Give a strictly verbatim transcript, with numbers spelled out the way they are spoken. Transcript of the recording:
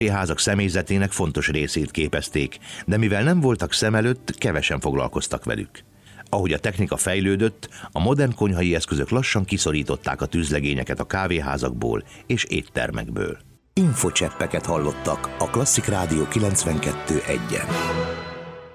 kávéházak személyzetének fontos részét képezték, de mivel nem voltak szem előtt, kevesen foglalkoztak velük. Ahogy a technika fejlődött, a modern konyhai eszközök lassan kiszorították a tűzlegényeket a kávéházakból és éttermekből. Infocseppeket hallottak a Klasszik Rádió kilencvenkettő egyen.